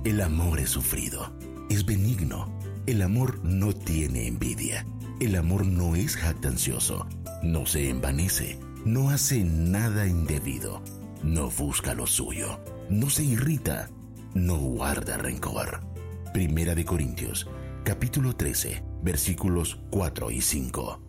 El amor es sufrido, es benigno. El amor no tiene envidia. El amor no es jactancioso, no se envanece, no hace nada indebido, no busca lo suyo, no se irrita, no guarda rencor. Primera de Corintios, capítulo 13, versículos 4 y 5.